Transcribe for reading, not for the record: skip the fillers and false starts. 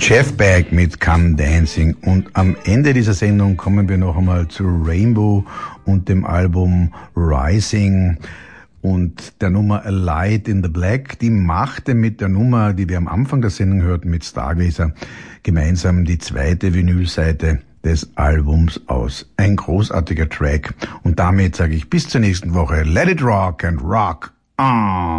Jeff Beck mit Come Dancing. Und am Ende dieser Sendung kommen wir noch einmal zu Rainbow und dem Album Rising und der Nummer A Light in the Black. Die machte mit der Nummer, die wir am Anfang der Sendung hörten, mit Stargazer, gemeinsam die zweite Vinylseite des Albums aus. Ein großartiger Track. Und damit sage ich bis zur nächsten Woche. Let it rock and rock on!